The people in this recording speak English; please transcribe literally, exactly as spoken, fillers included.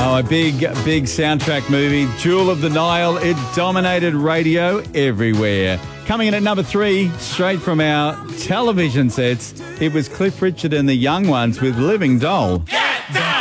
Oh, a big, big soundtrack movie, Jewel of the Nile. It dominated radio everywhere. Coming in at number three, straight from our television sets, it was Cliff Richard and the Young Ones with Living Doll.